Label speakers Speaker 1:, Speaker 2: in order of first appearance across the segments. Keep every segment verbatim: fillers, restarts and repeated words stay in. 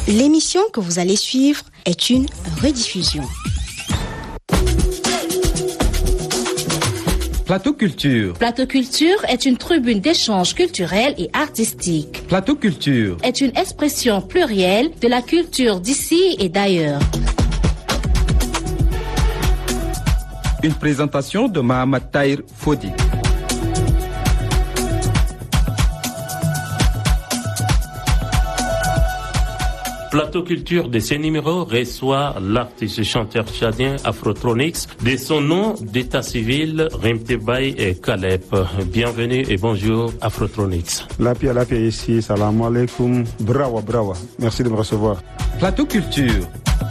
Speaker 1: L'émission que vous allez suivre est une rediffusion.
Speaker 2: Plateau Culture.
Speaker 3: Plateau Culture est une tribune d'échange culturel et artistique.
Speaker 2: Plateau Culture
Speaker 3: est une expression plurielle de la culture d'ici et d'ailleurs.
Speaker 2: Une présentation de Mohamed Tahir Fodi.
Speaker 4: Plateau Culture de ce numéro reçoit l'artiste chanteur tchadien Afrotronix de son nom d'état civil Rimtebay et Caleb. Bienvenue et bonjour Afrotronix.
Speaker 5: La paix, la paix ici, salam alaikum, bravo, bravo. Merci de me recevoir.
Speaker 2: Plateau Culture.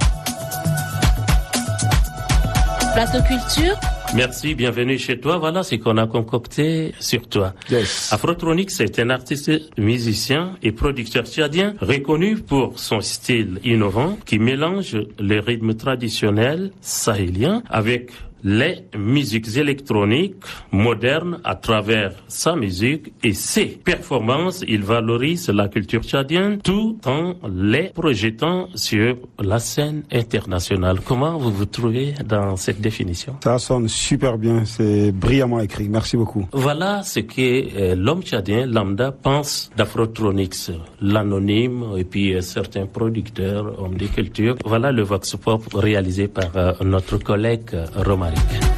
Speaker 3: Plateau Culture.
Speaker 4: Merci, bienvenue chez toi. Voilà ce qu'on a concocté sur toi.
Speaker 5: Yes.
Speaker 4: Afrotronix est un artiste, musicien et producteur tchadien reconnu pour son style innovant qui mélange les rythmes traditionnels sahéliens avec les musiques électroniques modernes à travers sa musique et ses performances. Il valorise la culture tchadienne tout en les projetant sur la scène internationale. Comment vous vous trouvez dans cette définition?
Speaker 5: Ça sonne super bien, c'est brillamment écrit. Merci beaucoup.
Speaker 4: Voilà ce que euh, l'homme tchadien lambda pense d'Afrotronix, l'anonyme et puis euh, certains producteurs, hommes de culture. Voilà le Vox Pop réalisé par euh, notre collègue euh, Romain.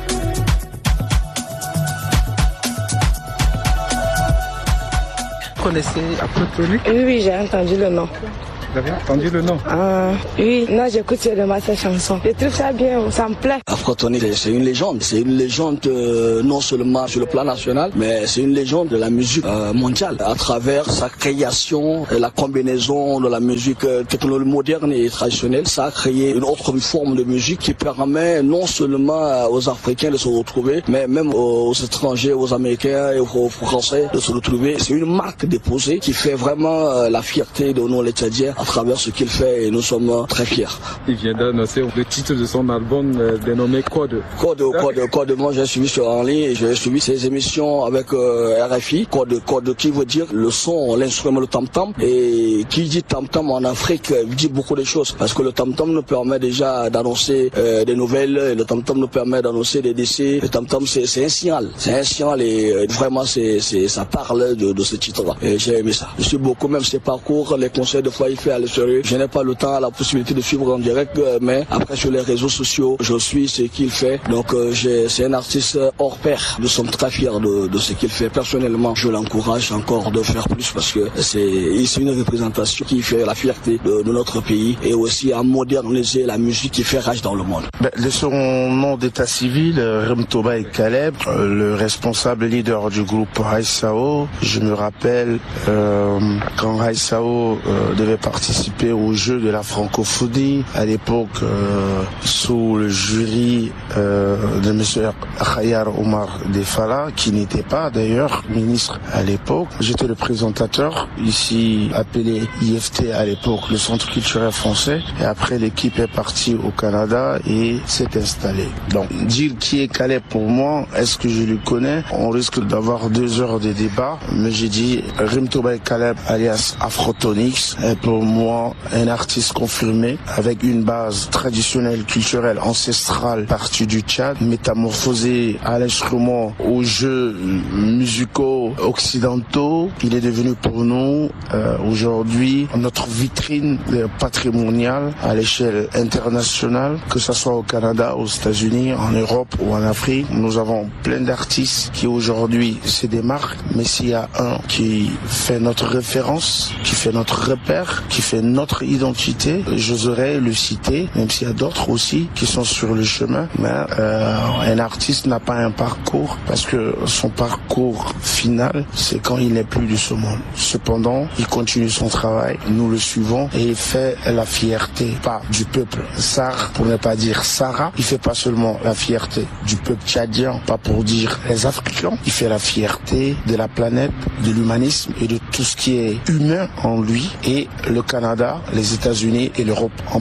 Speaker 6: Vous connaissez Afrotronix?
Speaker 7: Oui, oui, j'ai entendu le nom.
Speaker 5: Vous avez entendu le nom?
Speaker 7: Ah, oui, non, j'écoute seulement cette chanson. Je trouve ça bien, ça me plaît.
Speaker 8: Afrotronix, c'est une légende. C'est une légende euh, non seulement sur le plan national, mais c'est une légende de la musique euh, mondiale. À travers sa création et la combinaison de la musique euh, technologique moderne et traditionnelle, ça a créé une autre forme de musique qui permet non seulement aux Africains de se retrouver, mais même aux étrangers, aux Américains et aux Français de se retrouver. C'est une marque déposée qui fait vraiment euh, la fierté de nous les Tchadiens à travers ce qu'il fait et nous sommes très fiers.
Speaker 6: Il vient d'annoncer le titre de son album euh, dénommé Code.
Speaker 8: Code, Code, Code. Moi j'ai suivi sur en ligne, j'ai suivi ses émissions avec euh, R F I. Code, Code qui veut dire le son, l'instrument, le tam-tam. Et qui dit tam-tam en Afrique dit beaucoup de choses. Parce que le tam-tam nous permet déjà d'annoncer euh, des nouvelles, et le tam-tam nous permet d'annoncer des décès. Le tam-tam c'est, c'est un signal, c'est un signal et euh, vraiment c'est, c'est, ça parle de, de ce titre-là. Et j'ai aimé ça. Je suis beaucoup même ses parcours, les conseils de fois il fait à l'extérieur. Je n'ai pas le temps, la possibilité de suivre en direct, mais après sur les réseaux sociaux, je suis ce qu'il fait. Donc euh, j'ai, c'est un artiste hors pair. Nous sommes très fiers de, de ce qu'il fait. Personnellement, je l'encourage encore de faire plus parce que c'est, c'est une représentation qui fait la fierté de, de notre pays et aussi à moderniser la musique qui fait rage dans le monde.
Speaker 9: Ben, de son nom d'état civil, Rimtebay et Caleb, euh, le responsable leader du groupe Haïsao, je me rappelle euh, quand Haïsao euh, devait participer aux Jeux de la francophonie, à l'époque euh, sous le jury euh, de M. Khayar Omar Defala, qui n'était pas d'ailleurs ministre à l'époque. J'étais le présentateur, ici appelé I F T à l'époque, le Centre culturel français, et après l'équipe est partie au Canada et s'est installée. Donc dire qui est Caleb pour moi, est-ce que je le connais? On risque d'avoir deux heures de débat, mais j'ai dit Rimtebay Caleb alias Afrotronix est pour moi un artiste confirmé avec une base traditionnelle, culturelle, ancestrale partie du Tchad, métamorphosé à l'instrument, aux jeux musicaux occidentaux. Il est devenu pour nous euh, aujourd'hui notre vitrine patrimoniale à l'échelle internationale, que ce soit au Canada, aux États-Unis, en Europe ou en Afrique. Nous avons plein d'artistes qui aujourd'hui se démarquent, mais s'il y a un qui fait notre référence, qui fait notre repère, qui fait notre identité, j'oserais le citer, même s'il y a d'autres aussi qui sont sur le chemin, mais euh, un artiste n'a pas un parcours parce que son parcours final, c'est quand il n'est plus de ce monde. Cependant, il continue son travail, nous le suivons et il fait la fierté, pas du peuple Sar, pour ne pas dire Sahara. Il fait pas seulement la fierté du peuple tchadien, pas pour dire les Africains, il fait la fierté de la planète, de l'humanisme et de tout ce qui est humain en lui, et le Canada, les États-Unis et l'Europe en profitent.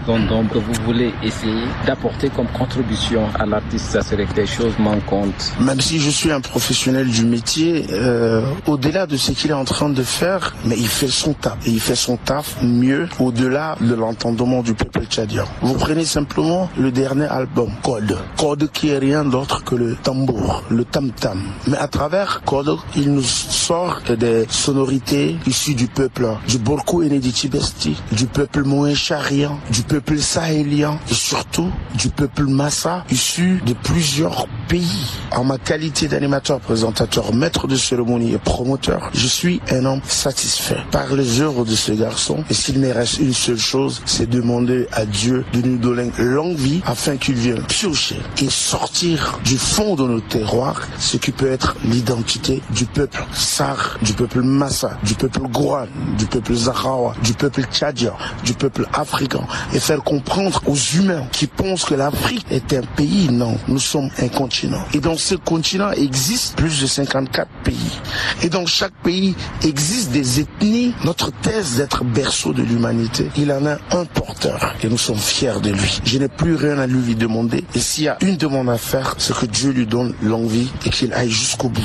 Speaker 6: dont, dont vous voulez essayer d'apporter comme contribution à l'artiste? Ça serait que des choses manquantes.
Speaker 9: Même si je suis un professionnel du métier, euh, au-delà de ce qu'il est en train de faire, mais il fait son taf. Et il fait son taf mieux au-delà de l'entendement du peuple tchadien. Vous prenez simplement le dernier album, Code. Code qui est rien d'autre que le tambour, le tam-tam. Mais à travers Code, il nous sort des sonorités issues du peuple, du Borkou Enediti-Besti, du peuple Mohen-Charian, du peuple sahélien et surtout du peuple Massa, issu de plusieurs pays. En ma qualité d'animateur, présentateur, maître de cérémonie et promoteur, je suis un homme satisfait par les œuvres de ce garçon. Et s'il me reste une seule chose, c'est demander à Dieu de nous donner longue vie afin qu'il vienne piocher et sortir du fond de nos terroirs ce qui peut être l'identité du peuple Sar, du peuple Massa, du peuple Gouran, du peuple Zahrawa, du peuple tchadien, du peuple africain et faire comprendre aux humains qui pensent que l'Afrique est un pays. Non, nous sommes un continent. Et dans ce continent existe plus de cinquante-quatre pays. Et dans chaque pays existe des ethnies. Notre thèse d'être berceau de l'humanité, il en a un porteur et nous sommes fiers de lui. Je n'ai plus rien à lui demander. Et s'il y a une demande à faire, c'est que Dieu lui donne longue vie et qu'il aille jusqu'au bout.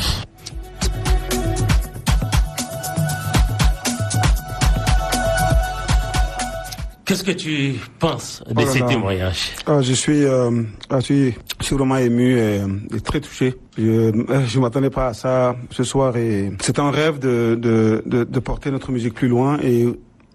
Speaker 4: Qu'est-ce que tu penses de
Speaker 5: oh
Speaker 4: ces
Speaker 5: là.
Speaker 4: témoignages?
Speaker 5: Ah, je suis, euh, je suis, je suis vraiment ému et, et très touché. Je, je m'attendais pas à ça ce soir et c'est un rêve de, de, de, de porter notre musique plus loin et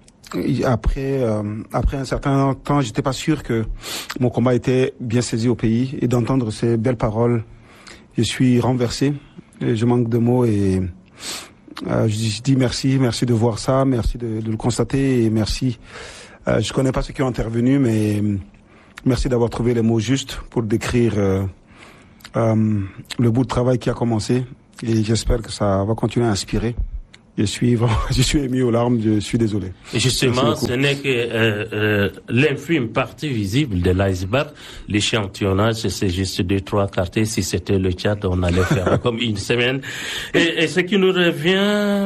Speaker 5: après, euh, après un certain temps, j'étais pas sûr que mon combat était bien saisi au pays et d'entendre ces belles paroles, je suis renversé. Et je manque de mots et euh, je dis merci, merci de voir ça, merci de, de le constater et merci. Euh, je connais pas ceux qui ont intervenu, mais merci d'avoir trouvé les mots justes pour décrire euh, euh, le bout de travail qui a commencé et j'espère que ça va continuer à inspirer. Je suis vraiment, je suis ému aux larmes, je suis désolé.
Speaker 4: Et justement, ce n'est que euh, euh, l'infime partie visible de l'iceberg. L'échantillonnage, c'est juste deux, trois quartiers. Si c'était le Tchad, on allait faire comme une semaine. Et, et ce qui nous revient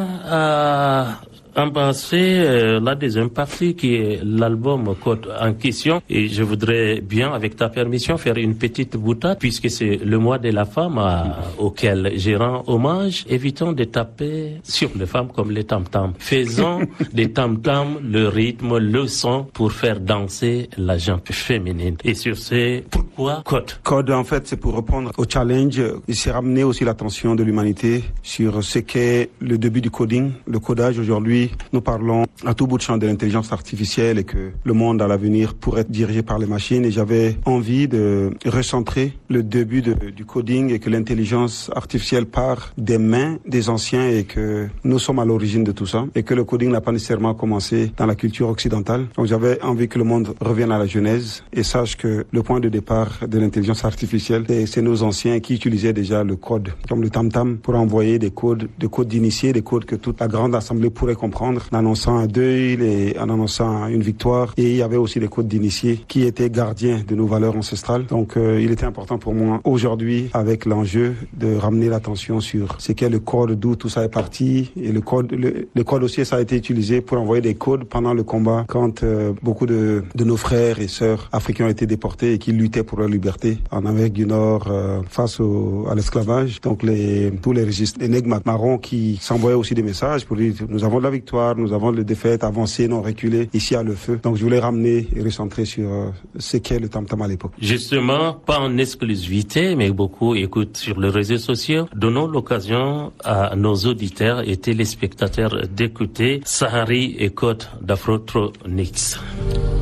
Speaker 4: à en passer euh, la deuxième partie qui est l'album Code en question et je voudrais bien avec ta permission faire une petite boutade puisque c'est le mois de la femme à, auquel je rends hommage. Évitons de taper sur les femmes comme les tam-tams. Faisons des tam-tams le rythme, le son pour faire danser la jambe féminine. Et sur ce, pourquoi Code?
Speaker 5: Code en fait c'est pour répondre au challenge et c'est ramener aussi l'attention de l'humanité sur ce qu'est le début du coding, le codage aujourd'hui. Nous parlons à tout bout de champ de l'intelligence artificielle et que le monde à l'avenir pourrait être dirigé par les machines. Et j'avais envie de recentrer le début de, du coding et que l'intelligence artificielle part des mains des anciens et que nous sommes à l'origine de tout ça et que le coding n'a pas nécessairement commencé dans la culture occidentale. Donc j'avais envie que le monde revienne à la genèse et sache que le point de départ de l'intelligence artificielle, c'est nos anciens qui utilisaient déjà le code, comme le tam-tam, pour envoyer des codes, des codes d'initiés, des codes que toute la grande assemblée pourrait comprendre. En annonçant un deuil et en annonçant une victoire. Et il y avait aussi des codes d'initiés qui étaient gardiens de nos valeurs ancestrales. Donc euh, il était important pour moi aujourd'hui avec l'enjeu de ramener l'attention sur ce qu'est le code, d'où tout ça est parti. Et le code, le, le code aussi, ça a été utilisé pour envoyer des codes pendant le combat quand euh, beaucoup de, de nos frères et sœurs africains ont été déportés et qui luttaient pour leur liberté en Amérique du Nord euh, face au, à l'esclavage. Donc les, tous les registres, les nègres marrons qui s'envoyaient aussi des messages pour dire nous avons de la victoire, nous avons les défaites, avancées, non reculées, ici à le feu. Donc je voulais ramener et recentrer sur euh, ce qu'est le tam-tam à l'époque.
Speaker 4: Justement, pas en exclusivité, mais beaucoup écoutent sur les réseaux sociaux. Donnons l'occasion à nos auditeurs et téléspectateurs d'écouter Sahari et Code d'Afrotronics.